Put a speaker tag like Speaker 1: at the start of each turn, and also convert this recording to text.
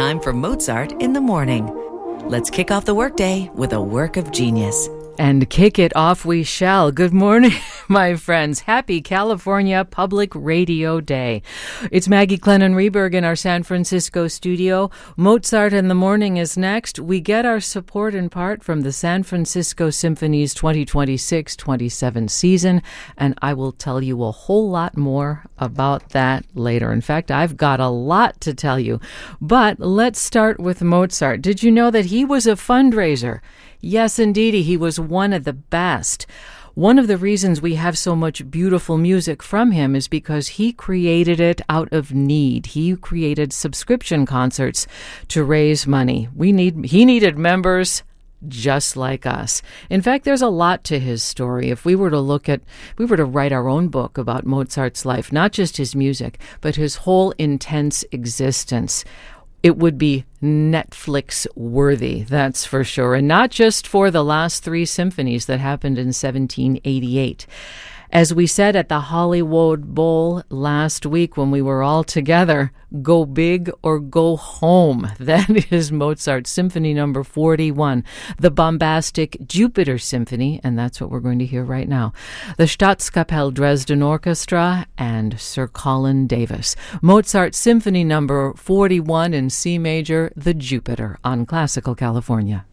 Speaker 1: time for Mozart in the morning. Let's kick off the workday with a work of genius.
Speaker 2: And kick it off we shall. Good morning, my friends. Happy California Public Radio Day. It's Maggie Clennon-Reberg in our San Francisco studio. Mozart in the Morning is next. We get our support in part from the San Francisco Symphony's 2026-27 season, and I will tell you a whole lot more about that later. In fact, I've got a lot to tell you. But let's start with Mozart. Did you know that he was a fundraiser? Yes, indeed, he was one of the best. One of the reasons we have so much beautiful music from him is because he created it out of need. He created subscription concerts to raise money. He needed members just like us. In fact, there's a lot to his story. If we were to write our own book about Mozart's life, not just his music, but his whole intense existence, it would be Netflix worthy, that's for sure. And not just for the last three symphonies that happened in 1788. As we said at the Hollywood Bowl last week when we were all together, go big or go home. That is Mozart's Symphony No. 41, the bombastic Jupiter Symphony, and that's what we're going to hear right now. The Staatskapelle Dresden Orchestra and Sir Colin Davis. Mozart Symphony No. 41 in C major, the Jupiter, on Classical California.